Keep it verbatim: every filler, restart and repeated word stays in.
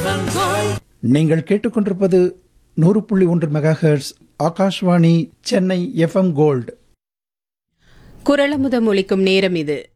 நீங்கள் கேட்டுக்கொண்டிருப்பது நூறு புள்ளி ஒன்று megahertz Akashvani Chennai FM gold. குரலமுதம் ஒலிக்கும் நேரம் இது.